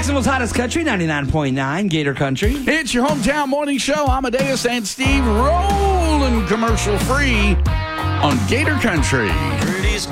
Jacksonville's hottest country, 99.9 Gator Country. It's your hometown morning show. Amadeus and Steve rolling commercial free on Gator Country.